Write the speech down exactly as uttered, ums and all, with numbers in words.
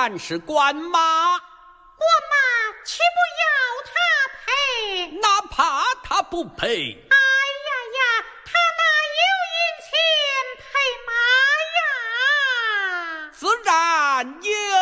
然是官马。 官马岂不要他赔？ 哪怕他不赔。 哎呀呀，他哪有银钱赔马呀？ 自然有。